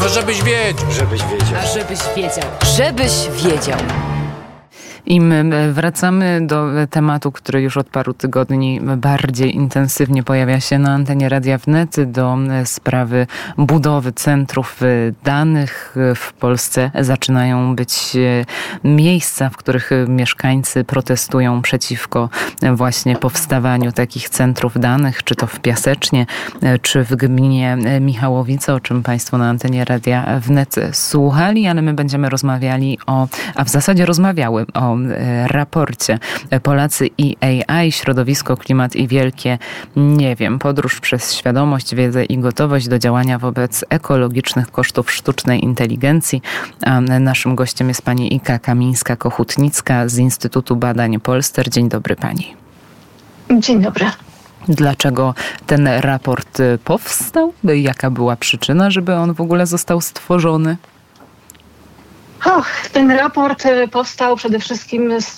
No żebyś wiedział. Żebyś wiedział. A żebyś wiedział. Żebyś wiedział. I my wracamy do tematu, który już od paru tygodni bardziej intensywnie pojawia się na antenie Radia Wnet, do sprawy budowy centrów danych. W Polsce zaczynają być miejsca, w których mieszkańcy protestują przeciwko właśnie powstawaniu takich centrów danych, czy to w Piasecznie, czy w gminie Michałowice, o czym Państwo na antenie Radia Wnet słuchali, ale my będziemy rozmawiali a w zasadzie rozmawiały o raporcie Polacy i AI, środowisko, klimat i wielkie nie wiem. Podróż przez świadomość, wiedzę i gotowość do działania wobec ekologicznych kosztów sztucznej inteligencji. A naszym gościem jest pani Ika Kamińska-Kochutnicka z Instytutu Badań Polster. Dzień dobry pani. Dzień dobry. Dlaczego ten raport powstał? Jaka była przyczyna, żeby on w ogóle został stworzony? Ten raport powstał przede wszystkim z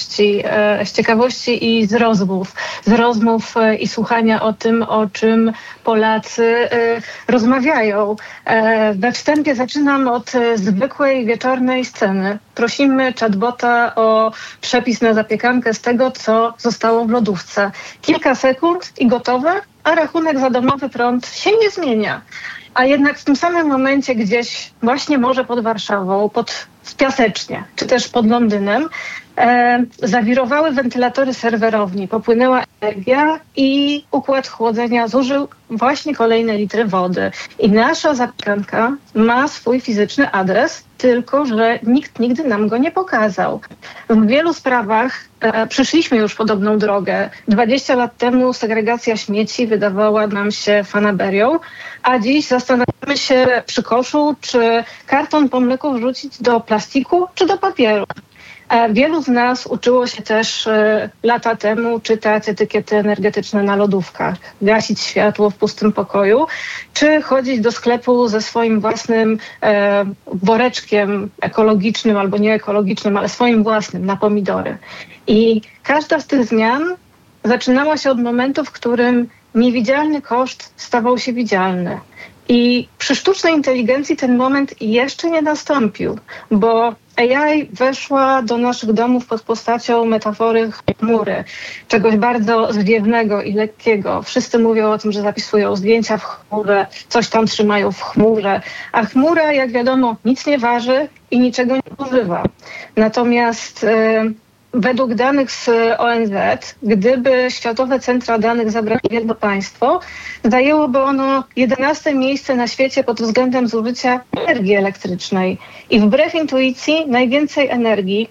ciekawości i z rozmów i słuchania o tym, o czym Polacy rozmawiają. We wstępie zaczynam od zwykłej wieczornej sceny. Prosimy chatbota o przepis na zapiekankę z tego, co zostało w lodówce. Kilka sekund i gotowe, a rachunek za domowy prąd się nie zmienia. A jednak w tym samym momencie gdzieś właśnie może pod Warszawą, w Piasecznie, czy też pod Londynem, zawirowały wentylatory serwerowni, popłynęła energia i układ chłodzenia zużył właśnie kolejne litry wody. I nasza zapiekanka ma swój fizyczny adres, tylko że nikt nigdy nam go nie pokazał. W wielu sprawach przyszliśmy już podobną drogę. 20 lat temu segregacja śmieci wydawała nam się fanaberią, a dziś zastanawiamy się przy koszu, czy karton po mleku wrzucić do plastiku, czy do papieru. Wielu z nas uczyło się też lata temu czytać etykiety energetyczne na lodówkach, gasić światło w pustym pokoju, czy chodzić do sklepu ze swoim własnym woreczkiem ekologicznym albo nieekologicznym, ale swoim własnym na pomidory. I każda z tych zmian zaczynała się od momentu, w którym niewidzialny koszt stawał się widzialny. I przy sztucznej inteligencji ten moment jeszcze nie nastąpił, bo AI weszła do naszych domów pod postacią metafory chmury, czegoś bardzo zwiewnego i lekkiego. Wszyscy mówią o tym, że zapisują zdjęcia w chmurze, coś tam trzymają w chmurze, a chmura, jak wiadomo, nic nie waży i niczego nie używa. Natomiast według danych z ONZ, gdyby Światowe Centra Danych zabrały jedno państwo, zajęłoby ono 11 miejsce na świecie pod względem zużycia energii elektrycznej. I wbrew intuicji najwięcej energii,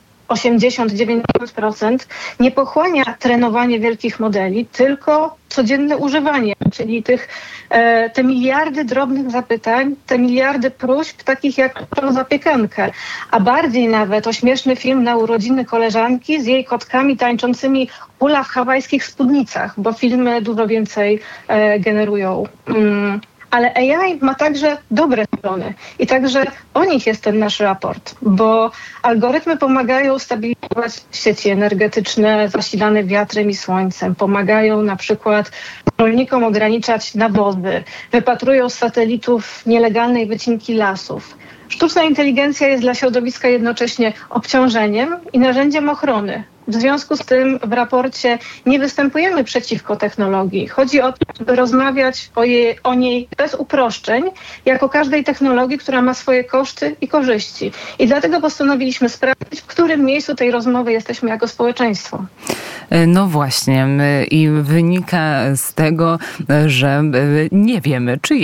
80-90%, nie pochłania trenowanie wielkich modeli, tylko codzienne używanie, czyli te miliardy drobnych zapytań, te miliardy próśb, takich jak o zapiekankę, a bardziej nawet o śmieszny film na urodziny koleżanki z jej kotkami tańczącymi hula w hawajskich spódnicach, bo filmy dużo więcej generują. Ale AI ma także dobre strony i także o nich jest ten nasz raport, bo algorytmy pomagają stabilizować sieci energetyczne zasilane wiatrem i słońcem, pomagają na przykład rolnikom ograniczać nawozy, wypatrują z satelitów nielegalnej wycinki lasów. Sztuczna inteligencja jest dla środowiska jednocześnie obciążeniem i narzędziem ochrony. W związku z tym w raporcie nie występujemy przeciwko technologii. Chodzi o to, żeby rozmawiać o niej bez uproszczeń, jak o każdej technologii, która ma swoje koszty i korzyści. I dlatego postanowiliśmy sprawdzić, w którym miejscu tej rozmowy jesteśmy jako społeczeństwo. No właśnie. I wynika z tego, że nie wiemy, czy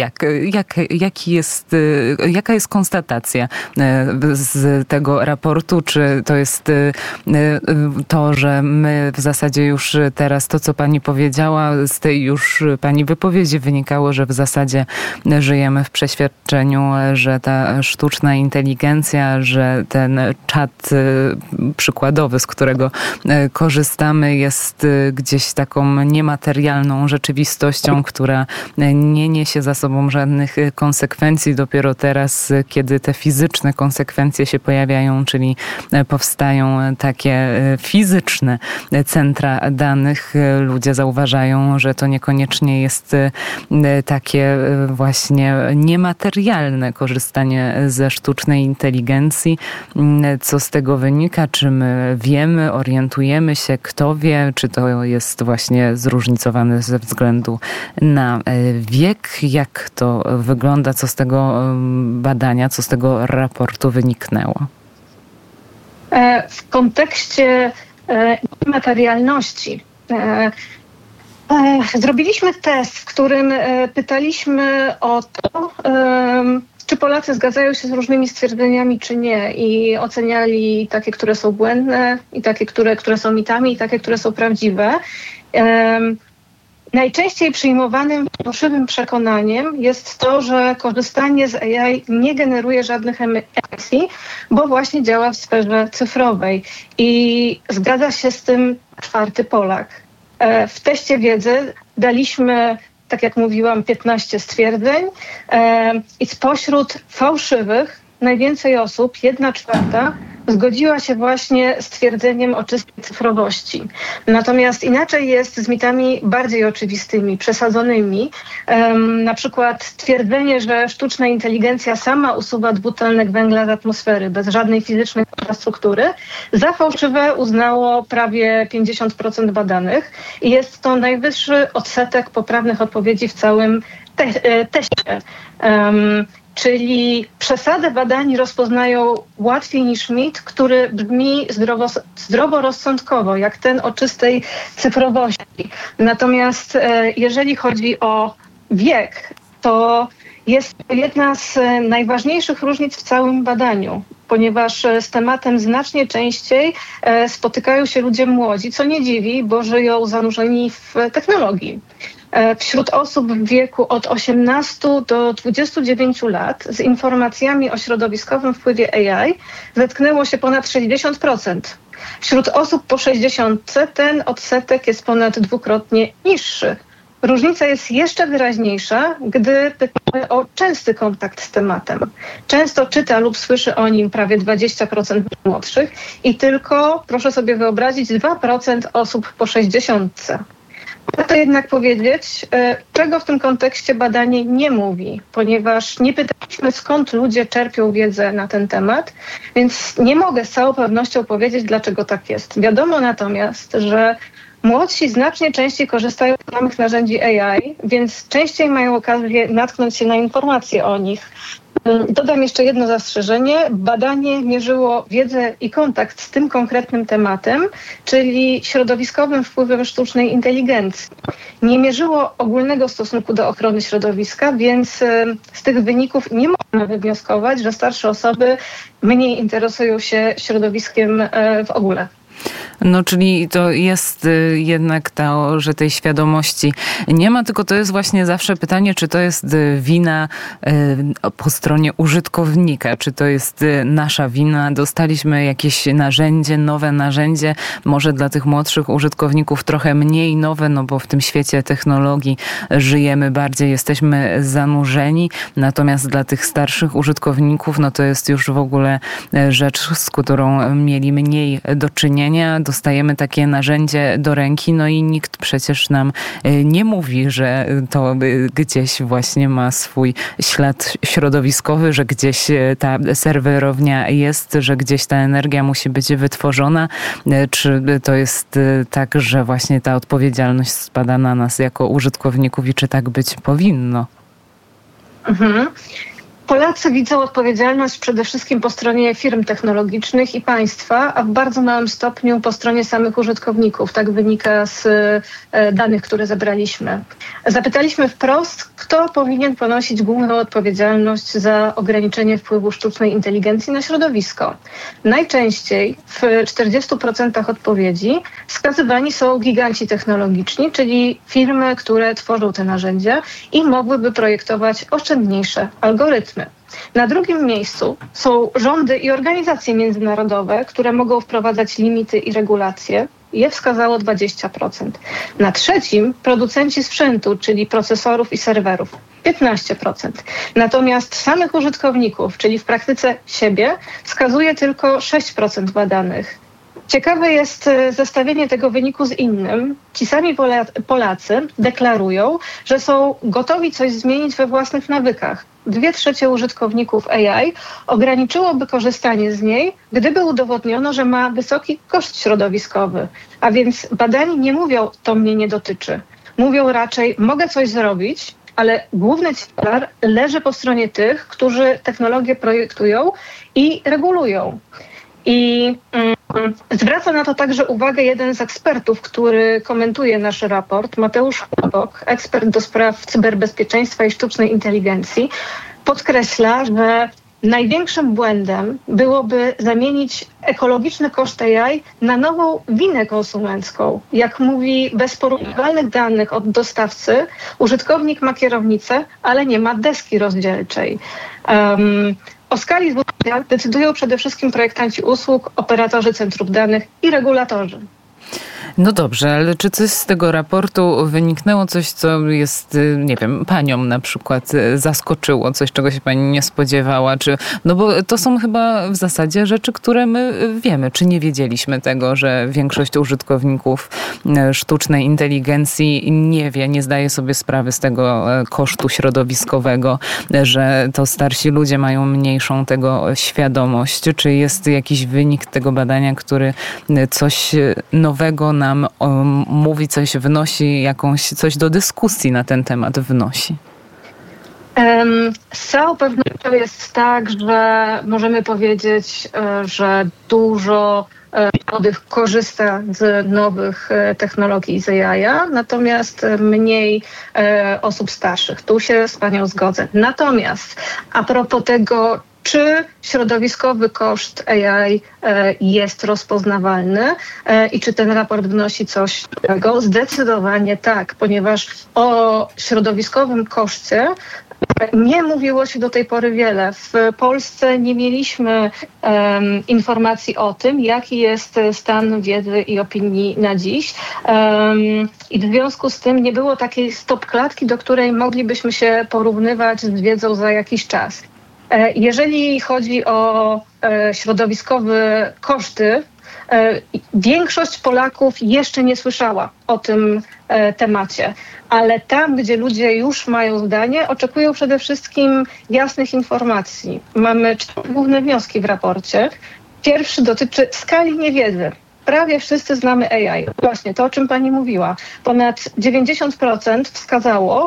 jaka jest konstatacja z tego raportu, czy to jest to, że my w zasadzie już teraz to, co pani powiedziała, z tej już pani wypowiedzi wynikało, że w zasadzie żyjemy w przeświadczeniu, że ta sztuczna inteligencja, że ten czat przykładowy, z którego korzystamy, jest gdzieś taką niematerialną rzeczywistością, która nie niesie za sobą żadnych konsekwencji. Dopiero teraz, kiedy te fizyczne konsekwencje się pojawiają, czyli powstają takie fizyczne fizyczne centra danych. Ludzie zauważają, że to niekoniecznie jest takie właśnie niematerialne korzystanie ze sztucznej inteligencji. Co z tego wynika? Czy my wiemy, orientujemy się, kto wie, czy to jest właśnie zróżnicowane ze względu na wiek? Jak to wygląda? Co z tego badania, co z tego raportu wyniknęło? W kontekście niematerialności zrobiliśmy test, w którym pytaliśmy o to, czy Polacy zgadzają się z różnymi stwierdzeniami, czy nie, i oceniali takie, które są błędne, i takie, które są mitami, i takie, które są prawdziwe. Najczęściej przyjmowanym fałszywym przekonaniem jest to, że korzystanie z AI nie generuje żadnych emisji, bo właśnie działa w sferze cyfrowej. I zgadza się z tym czwarty Polak. W teście wiedzy daliśmy, tak jak mówiłam, 15 stwierdzeń i spośród fałszywych najwięcej osób, 1/4, zgodziła się właśnie z twierdzeniem o czystej cyfrowości. Natomiast inaczej jest z mitami bardziej oczywistymi, przesadzonymi. Na przykład twierdzenie, że sztuczna inteligencja sama usuwa dwutlenek węgla z atmosfery bez żadnej fizycznej infrastruktury, za fałszywe uznało prawie 50% badanych i jest to najwyższy odsetek poprawnych odpowiedzi w całym teście. Czyli przesadę badań rozpoznają łatwiej niż mit, który brzmi zdroworozsądkowo, jak ten o czystej cyfrowości. Natomiast jeżeli chodzi o wiek, to jest to jedna z najważniejszych różnic w całym badaniu, ponieważ z tematem znacznie częściej spotykają się ludzie młodzi, co nie dziwi, bo żyją zanurzeni w technologii. Wśród osób w wieku od 18 do 29 lat z informacjami o środowiskowym wpływie AI zetknęło się ponad 60%. Wśród osób po 60 ten odsetek jest ponad dwukrotnie niższy. Różnica jest jeszcze wyraźniejsza, gdy pytamy o częsty kontakt z tematem. Często czyta lub słyszy o nim prawie 20% młodszych i tylko, proszę sobie wyobrazić, 2% osób po 60. Warto jednak powiedzieć, czego w tym kontekście badanie nie mówi, ponieważ nie pytaliśmy, skąd ludzie czerpią wiedzę na ten temat, więc nie mogę z całą pewnością powiedzieć, dlaczego tak jest. Wiadomo natomiast, że młodsi znacznie częściej korzystają z samych narzędzi AI, więc częściej mają okazję natknąć się na informacje o nich. Dodam jeszcze jedno zastrzeżenie. Badanie mierzyło wiedzę i kontakt z tym konkretnym tematem, czyli środowiskowym wpływem sztucznej inteligencji. Nie mierzyło ogólnego stosunku do ochrony środowiska, więc z tych wyników nie można wywnioskować, że starsze osoby mniej interesują się środowiskiem w ogóle. No, czyli to jest jednak to, że tej świadomości nie ma, tylko to jest właśnie zawsze pytanie, czy to jest wina po stronie użytkownika, czy to jest nasza wina. Dostaliśmy jakieś narzędzie, nowe narzędzie, może dla tych młodszych użytkowników trochę mniej nowe, no bo w tym świecie technologii żyjemy bardziej, jesteśmy zanurzeni, natomiast dla tych starszych użytkowników, no to jest już w ogóle rzecz, z którą mieli mniej do czynienia. Dostajemy takie narzędzie do ręki, no i nikt przecież nam nie mówi, że to gdzieś właśnie ma swój ślad środowiskowy, że gdzieś ta serwerownia jest, że gdzieś ta energia musi być wytworzona. Czy to jest tak, że właśnie ta odpowiedzialność spada na nas jako użytkowników i czy tak być powinno? Mhm. Polacy widzą odpowiedzialność przede wszystkim po stronie firm technologicznych i państwa, a w bardzo małym stopniu po stronie samych użytkowników. Tak wynika z danych, które zebraliśmy. Zapytaliśmy wprost, kto powinien ponosić główną odpowiedzialność za ograniczenie wpływu sztucznej inteligencji na środowisko. Najczęściej w 40% odpowiedzi wskazywani są giganci technologiczni, czyli firmy, które tworzą te narzędzia i mogłyby projektować oszczędniejsze algorytmy. Na drugim miejscu są rządy i organizacje międzynarodowe, które mogą wprowadzać limity i regulacje. Je wskazało 20%. Na trzecim producenci sprzętu, czyli procesorów i serwerów. 15%. Natomiast samych użytkowników, czyli w praktyce siebie, wskazuje tylko 6% badanych. Ciekawe jest zestawienie tego wyniku z innym. Ci sami Polacy deklarują, że są gotowi coś zmienić we własnych nawykach. 2/3 użytkowników AI ograniczyłoby korzystanie z niej, gdyby udowodniono, że ma wysoki koszt środowiskowy. A więc badani nie mówią, to mnie nie dotyczy. Mówią raczej, mogę coś zrobić, ale główny ciężar leży po stronie tych, którzy technologię projektują i regulują. I zwraca na to także uwagę jeden z ekspertów, który komentuje nasz raport, Mateusz Chłopok, ekspert do spraw cyberbezpieczeństwa i sztucznej inteligencji, podkreśla, że największym błędem byłoby zamienić ekologiczny koszt AI na nową winę konsumencką. Jak mówi, bez porównywalnych danych od dostawcy, użytkownik ma kierownicę, ale nie ma deski rozdzielczej. O skali zużycia decydują przede wszystkim projektanci usług, operatorzy centrów danych i regulatorzy. No dobrze, ale czy coś z tego raportu wyniknęło, coś co jest, nie wiem, panią na przykład zaskoczyło, coś czego się pani nie spodziewała, no bo to są chyba w zasadzie rzeczy, które my wiemy, czy nie wiedzieliśmy tego, że większość użytkowników sztucznej inteligencji nie wie, nie zdaje sobie sprawy z tego kosztu środowiskowego, że to starsi ludzie mają mniejszą tego świadomość. Czy jest jakiś wynik tego badania, który coś nowego nam mówi, coś wnosi, coś do dyskusji na ten temat wnosi? Z całą pewnością jest tak, że możemy powiedzieć, że dużo młodych korzysta z nowych technologii z AI, natomiast mniej osób starszych. Tu się z panią zgodzę. Natomiast a propos tego, czy środowiskowy koszt AI jest rozpoznawalny i czy ten raport wnosi coś nowego? Zdecydowanie tak, ponieważ o środowiskowym koszcie nie mówiło się do tej pory wiele. W Polsce nie mieliśmy informacji o tym, jaki jest stan wiedzy i opinii na dziś. I w związku z tym nie było takiej stopklatki, do której moglibyśmy się porównywać z wiedzą za jakiś czas. Jeżeli chodzi o środowiskowe koszty, większość Polaków jeszcze nie słyszała o tym temacie, ale tam, gdzie ludzie już mają zdanie, oczekują przede wszystkim jasnych informacji. Mamy 4 główne wnioski w raporcie. Pierwszy dotyczy skali niewiedzy. Prawie wszyscy znamy AI. Właśnie to, o czym pani mówiła. Ponad 90% wskazało,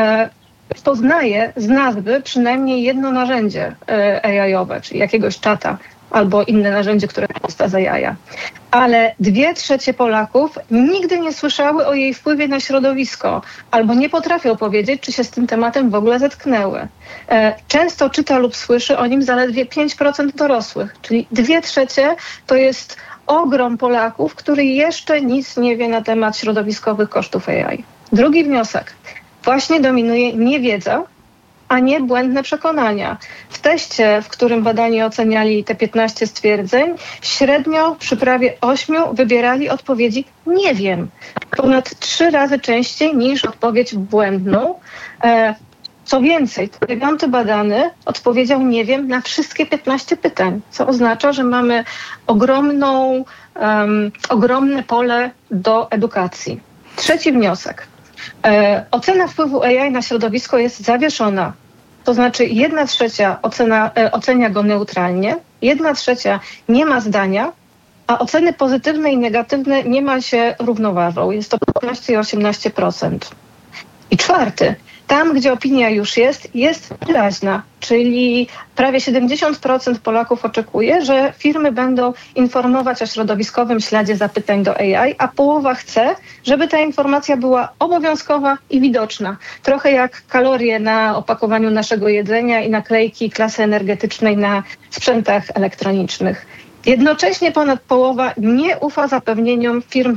poznaje z nazwy przynajmniej jedno narzędzie AI-owe, czyli jakiegoś czata albo inne narzędzie, które korzysta z AI. Ale 2/3 Polaków nigdy nie słyszały o jej wpływie na środowisko albo nie potrafią powiedzieć, czy się z tym tematem w ogóle zetknęły. Często czyta lub słyszy o nim zaledwie 5% dorosłych, czyli 2/3 to jest ogrom Polaków, który jeszcze nic nie wie na temat środowiskowych kosztów AI. Drugi wniosek. Właśnie dominuje niewiedza, a nie błędne przekonania. W teście, w którym badani oceniali te 15 stwierdzeń, średnio przy prawie 8 wybierali odpowiedzi nie wiem. Ponad 3 razy częściej niż odpowiedź błędną. Co więcej, 9 badany odpowiedział nie wiem na wszystkie 15 pytań, co oznacza, że mamy ogromne pole do edukacji. Trzeci wniosek. Ocena wpływu AI na środowisko jest zawieszona. To znaczy 1/3 ocenia go neutralnie, 1/3 nie ma zdania, a oceny pozytywne i negatywne niemal się równoważą. Jest to 15 i 18%. I czwarty. Tam, gdzie opinia już jest wyraźna, czyli prawie 70% Polaków oczekuje, że firmy będą informować o środowiskowym śladzie zapytań do AI, a połowa chce, żeby ta informacja była obowiązkowa i widoczna. Trochę jak kalorie na opakowaniu naszego jedzenia i naklejki klasy energetycznej na sprzętach elektronicznych. Jednocześnie ponad połowa nie ufa zapewnieniom firm